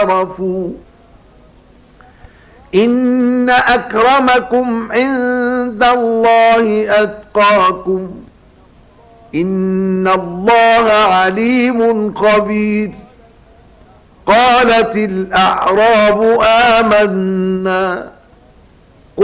عرفوا إن أكرمكم عند الله أتقاكم إن الله عليم خبير. قالت الأعراب آمنا